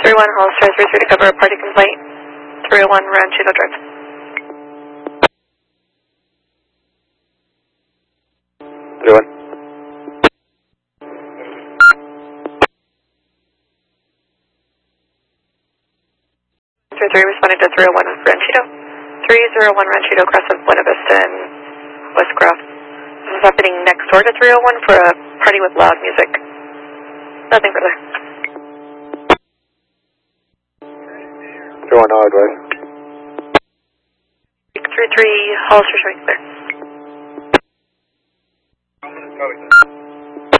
31 Hollister 33 to cover a party complaint. 301 Ranchito Drive. 31. 33 responding to 301 Ranchito. 301 Ranchito across of Buena Vista and Westcroft. This is happening next door to 301 for a party with loud music. Nothing further. 31, I'll advise. 33 Hollister showing clear.